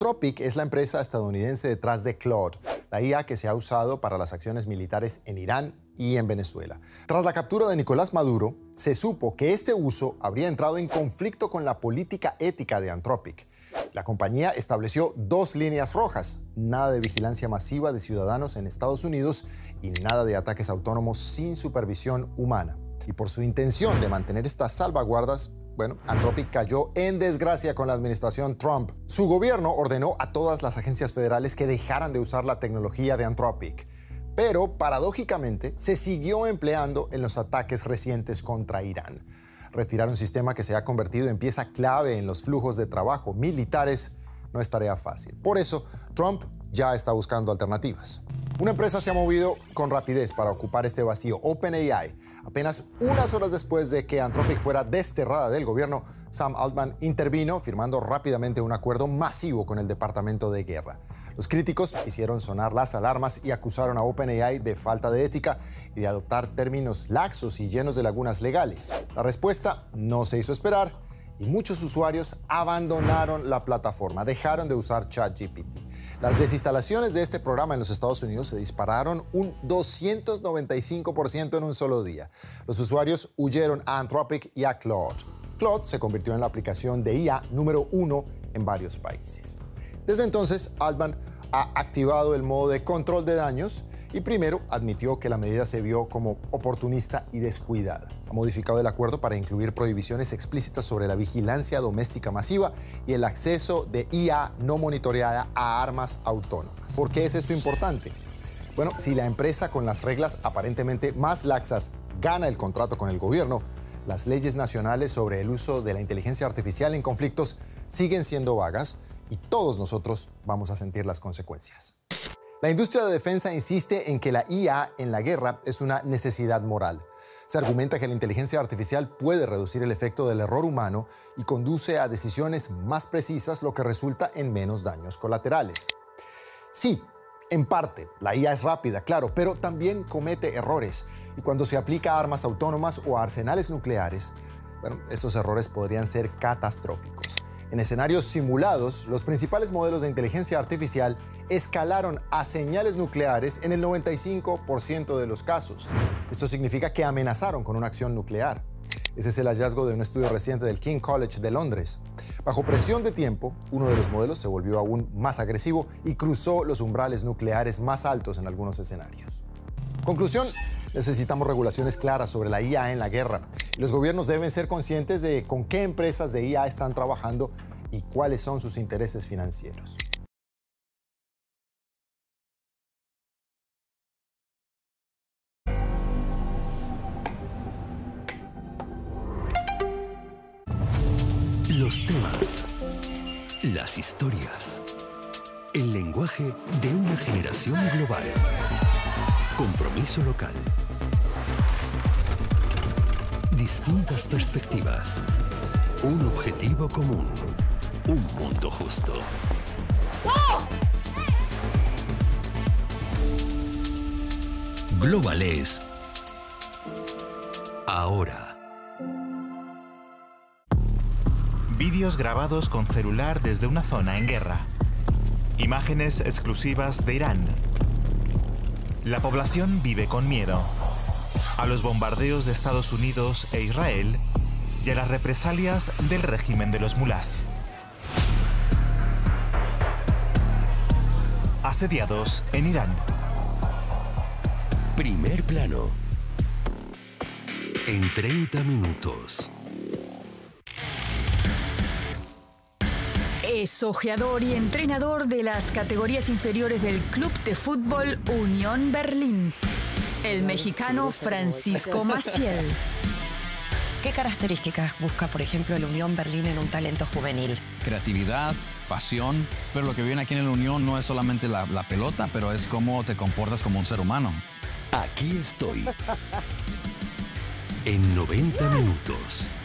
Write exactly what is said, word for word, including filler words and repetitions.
Anthropic es la empresa estadounidense detrás de Claude, la I A que se ha usado para las acciones militares en Irán y en Venezuela. Tras la captura de Nicolás Maduro, se supo que este uso habría entrado en conflicto con la política ética de Anthropic. La compañía estableció dos líneas rojas: nada de vigilancia masiva de ciudadanos en Estados Unidos y nada de ataques autónomos sin supervisión humana. Y por su intención de mantener estas salvaguardas, bueno, Anthropic cayó en desgracia con la administración Trump. Su gobierno ordenó a todas las agencias federales que dejaran de usar la tecnología de Anthropic. Pero, paradójicamente, se siguió empleando en los ataques recientes contra Irán. Retirar un sistema que se ha convertido en pieza clave en los flujos de trabajo militares no es tarea fácil. Por eso, Trump ya está buscando alternativas. Una empresa se ha movido con rapidez para ocupar este vacío: OpenAI. Apenas unas horas después de que Anthropic fuera desterrada del gobierno, Sam Altman intervino, firmando rápidamente un acuerdo masivo con el Departamento de Guerra. Los críticos hicieron sonar las alarmas y acusaron a OpenAI de falta de ética y de adoptar términos laxos y llenos de lagunas legales. La respuesta no se hizo esperar y muchos usuarios abandonaron la plataforma, dejaron de usar ChatGPT. Las desinstalaciones de este programa en los Estados Unidos se dispararon un doscientos noventa y cinco por ciento en un solo día. Los usuarios huyeron a Anthropic y a Claude. Claude se convirtió en la aplicación de I A número uno en varios países. Desde entonces, Altman ha activado el modo de control de daños y primero admitió que la medida se vio como oportunista y descuidada. Ha modificado el acuerdo para incluir prohibiciones explícitas sobre la vigilancia doméstica masiva y el acceso de I A no monitoreada a armas autónomas. ¿Por qué es esto importante? Bueno, si la empresa con las reglas aparentemente más laxas gana el contrato con el gobierno, las leyes nacionales sobre el uso de la inteligencia artificial en conflictos siguen siendo vagas y todos nosotros vamos a sentir las consecuencias. La industria de defensa insiste en que la I A en la guerra es una necesidad moral. Se argumenta que la inteligencia artificial puede reducir el efecto del error humano y conduce a decisiones más precisas, lo que resulta en menos daños colaterales. Sí, en parte, la I A es rápida, claro, pero también comete errores. Y cuando se aplica a armas autónomas o a arsenales nucleares, bueno, estos errores podrían ser catastróficos. En escenarios simulados, los principales modelos de inteligencia artificial escalaron a señales nucleares en el noventa y cinco por ciento de los casos. Esto significa que amenazaron con una acción nuclear. Ese es el hallazgo de un estudio reciente del King College de Londres. Bajo presión de tiempo, uno de los modelos se volvió aún más agresivo y cruzó los umbrales nucleares más altos en algunos escenarios. Conclusión: necesitamos regulaciones claras sobre la I A en la guerra. Los gobiernos deben ser conscientes de con qué empresas de I A están trabajando y cuáles son sus intereses financieros. Los temas, las historias, el lenguaje de una generación global. Compromiso local. Distintas perspectivas. Un objetivo común. Un mundo justo. Global es ahora. Vídeos grabados con celular desde una zona en guerra. Imágenes exclusivas de Irán. La población vive con miedo a los bombardeos de Estados Unidos e Israel y a las represalias del régimen de los mulás. Asediados en Irán. Primer plano. En treinta minutos. Es ojeador y entrenador de las categorías inferiores del Club de Fútbol Unión Berlín, el mexicano Francisco Maciel. ¿Qué características busca, por ejemplo, el Unión Berlín en un talento juvenil? Creatividad, pasión, pero lo que viene aquí en el Unión no es solamente la, la pelota, pero es cómo te comportas como un ser humano. Aquí estoy. En noventa minutos.